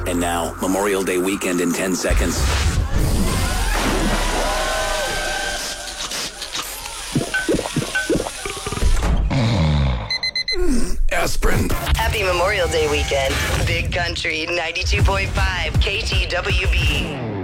And now, Memorial Day weekend in 10 seconds. Aspirin. Happy Memorial Day weekend. Big Country 92.5 KTWB.